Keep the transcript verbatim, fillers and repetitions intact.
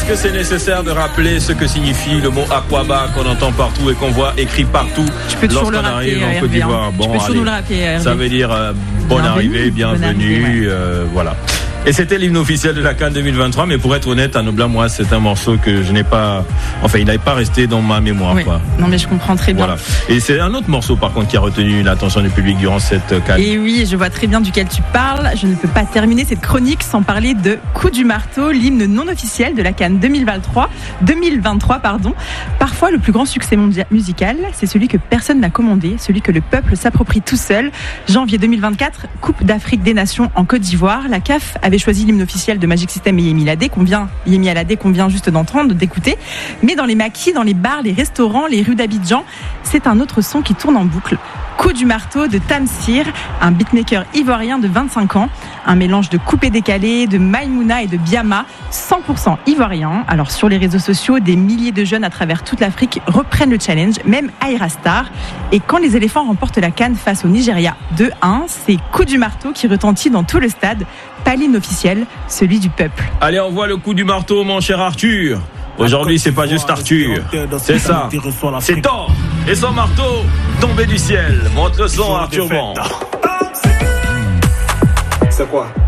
Est-ce que c'est nécessaire de rappeler ce que signifie le mot Aqaba qu'on entend partout et qu'on voit écrit partout lorsqu'on arrive en Côte d'Ivoire? Bon, allez, ça veut dire euh, bonne bienvenue, arrivée, bienvenue, bonne arrivée, ouais. euh, voilà. Et c'était l'hymne officiel de la CAN deux mille vingt-trois, mais pour être honnête, Anobla, moi, c'est un morceau que je n'ai pas, enfin, il n'avait pas resté dans ma mémoire, oui. quoi. Non, mais je comprends très bien. Voilà. Et c'est un autre morceau, par contre, qui a retenu l'attention du public durant cette CAN. Et oui, je vois très bien duquel tu parles. Je ne peux pas terminer cette chronique sans parler de Coup du marteau, l'hymne non officiel de la CAN deux mille vingt-trois, deux mille vingt-trois, pardon. Parfois, le plus grand succès mondial, musical, c'est celui que personne n'a commandé, celui que le peuple s'approprie tout seul. Janvier deux mille vingt-quatre, Coupe d'Afrique des Nations en Côte d'Ivoire. La C A F avait choisi l'hymne officiel de Magic System et Yemi Alade qu'on vient, Yemi Alade qu'on vient juste d'entendre, d'écouter. Mais dans les maquis, dans les bars, les restaurants, les rues d'Abidjan, c'est un autre son qui tourne en boucle. Coup du marteau de Tamsir, un beatmaker ivoirien de vingt-cinq ans, un mélange de coupé décalé, de Maïmouna et de Biama, cent pour cent ivoirien. Alors sur les réseaux sociaux, des milliers de jeunes à travers toute l'Afrique reprennent le challenge, même Aira Star. Et quand les éléphants remportent la CAN face au Nigeria deux un, c'est Coup du marteau qui retentit dans tout le stade. Pas l'hymne officiel, celui du peuple. Allez, on voit le coup du marteau, mon cher Arthur. Aujourd'hui, c'est pas juste Arthur, c'est ça, c'est Thor et son marteau tombé du ciel. Montre le son, Arthur Ban. C'est quoi?